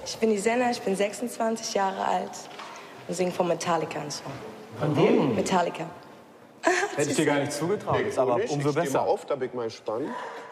Ich bin die Senna, ich bin 26 Jahre alt und singe von Metallica einen Song. Von wem? Metallica. Hätte ich dir gar nicht zugetraut, ist aber umso Ich steh mal besser. auf, da bin ich mal gespannt.